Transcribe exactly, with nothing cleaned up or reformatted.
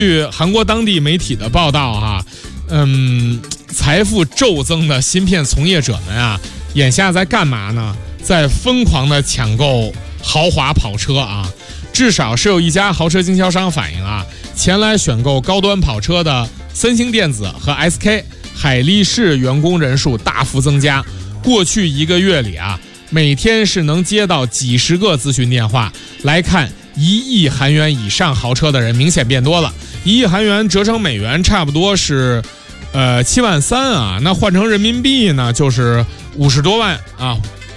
据韩国当地媒体的报道哈，嗯，财富骤增的芯片从业者们啊，眼下在干嘛呢？在疯狂的抢购豪华跑车啊！至少是有一家豪车经销商反映啊，前来选购高端跑车的三星电子和 S K、海力士员工人数大幅增加。过去一个月里啊，每天是能接到几十个咨询电话。来看一亿韩元以上豪车的人明显变多了，一亿韩元折成美元差不多是，呃七万三啊，那换成人民币呢就是五十多万啊，